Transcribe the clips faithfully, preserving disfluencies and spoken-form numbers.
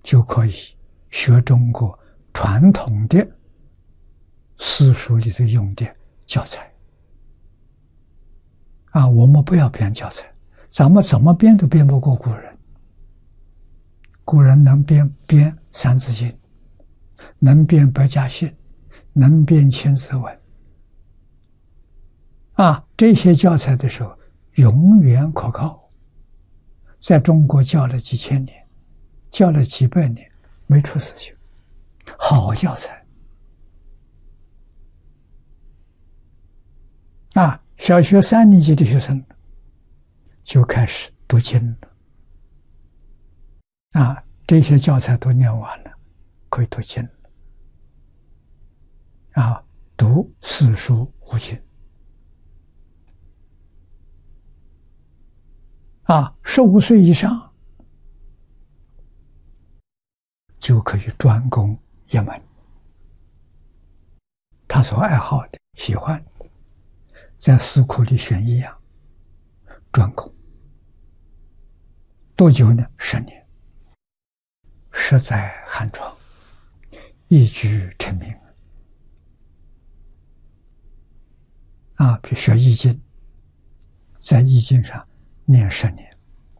就可以学中国传统的私塾里头用的教材。啊，我们不要编教材，咱们怎么编都编不过古人。古人能编编《三字经》，能编《百家姓》，能编《千字文》。啊，这些教材的时候永远可靠，在中国教了几千年，教了几百年，没出事情，好教材。啊，小学三年级的学生就开始读经了。啊，这些教材都念完了，可以读经了。啊，读四书五经。啊，十五岁以上就可以专攻一门，他所爱好的、喜欢的，在四库里选一样，专攻。多久呢？十年。十载寒窗，一举成名。啊，比如学易经，在易经上念十年。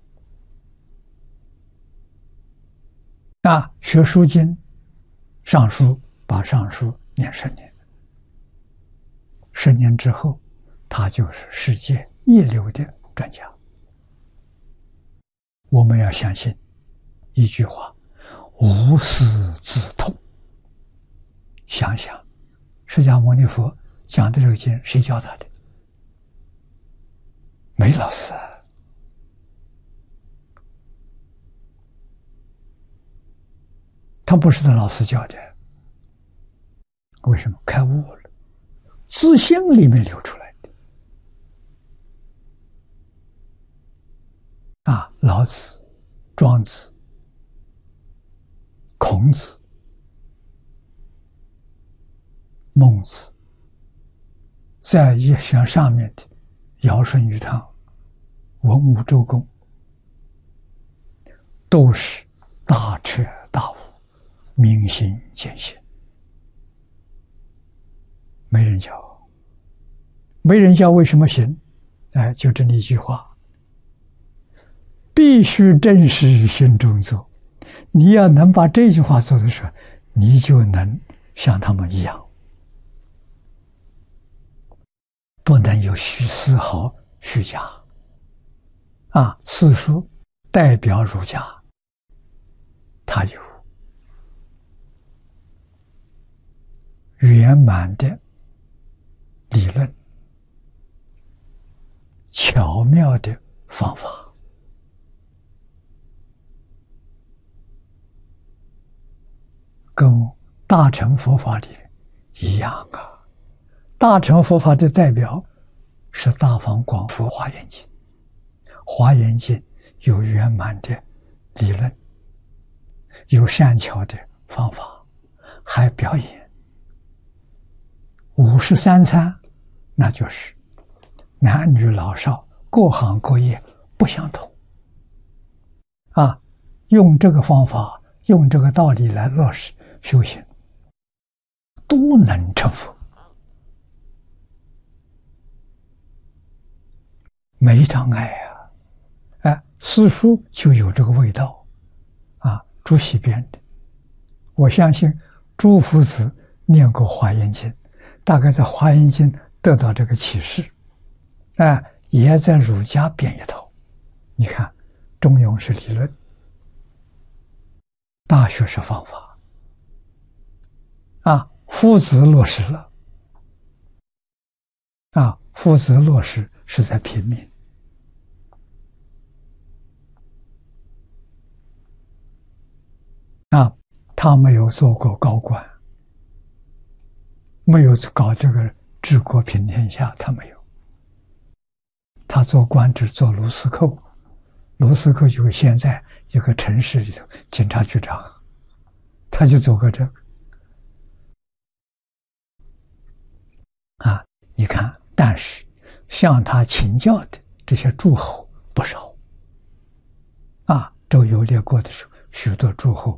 啊，学书经，尚书把尚书念十年。十年之后，他就是世界一流的专家。我们要相信一句话：无师自通。想想，释迦牟尼佛讲的这个经，谁教他的？没老师啊。他不是他老师教的。为什么？开悟了，自信里面流出来的。啊，老子、庄子、孔子、孟子，在一向上面的尧舜禹汤、文武周公，都是大彻大悟，明心见性。没人教，没人教，为什么行？哎，就这么一句话：必须正视心中做。你要能把这句话做的时候，你就能像他们一样，不能有虚丝毫虚假。啊，四书代表儒家，它有圆满的理论，巧妙的方法。跟大乘佛法里一样啊，大乘佛法的代表是大方广佛华严经，华严经有圆满的理论，有善巧的方法，还表演五十三参，那就是男女老少各行各业不相同啊，用这个方法，用这个道理来落实修行，都能成佛，没障碍啊！哎，四书就有这个味道啊，朱熹编的。我相信朱夫子念过《华严经》，大概在《华严经》得到这个启示，哎，也在儒家编一套。你看，中庸是理论，大学是方法。啊，夫子落实了。啊，夫子落实是在平民。啊，他没有做过高官，没有搞这个治国平天下，他没有。他做官职做卢司寇，卢司寇就是现在一个城市里头警察局长，他就做过这个。啊，你看，但是向他请教的这些诸侯不少。啊，周游列国的时候，许多诸侯